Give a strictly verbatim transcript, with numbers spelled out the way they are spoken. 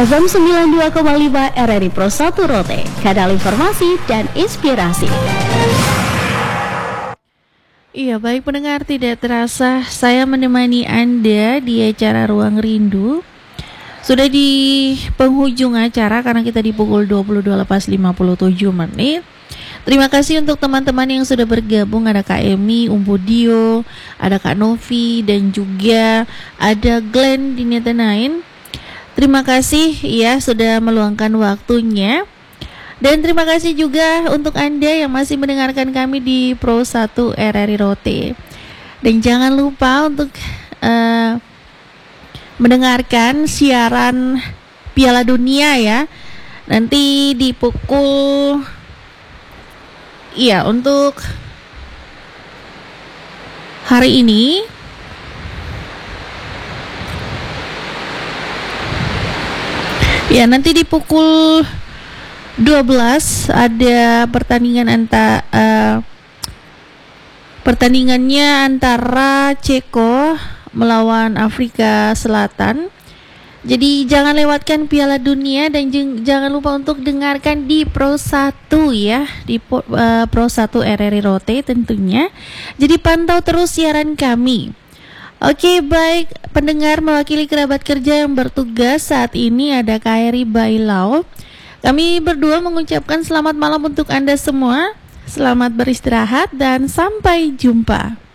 F M sembilan puluh dua koma lima R R I Pro satu Rote, kanal informasi dan inspirasi. Iya, baik pendengar, tidak terasa saya menemani Anda di acara Ruang Rindu. Sudah di penghujung acara karena kita di pukul dua puluh dua lewat lima puluh tujuh menit. Terima kasih untuk teman-teman yang sudah bergabung. Ada Kak Emi, Umbudio, ada Kak Novi, dan juga ada Glenn di Netenain. Terima kasih ya sudah meluangkan waktunya. Dan terima kasih juga untuk Anda yang masih mendengarkan kami di Pro satu R R I Rote. Dan jangan lupa untuk uh, mendengarkan siaran Piala Dunia ya. Nanti di pukul Iya, untuk hari ini ya, nanti di pukul dua belas ada pertandingan antara uh, pertandingannya antara Ceko melawan Afrika Selatan. Jadi jangan lewatkan Piala Dunia dan jeng, jangan lupa untuk dengarkan di Pro satu ya, di uh, Pro satu R R I Rote tentunya. Jadi pantau terus siaran kami. Oke, baik pendengar, mewakili kerabat kerja yang bertugas saat ini ada K R I Bailau. Kami berdua mengucapkan selamat malam untuk Anda semua. Selamat beristirahat dan sampai jumpa.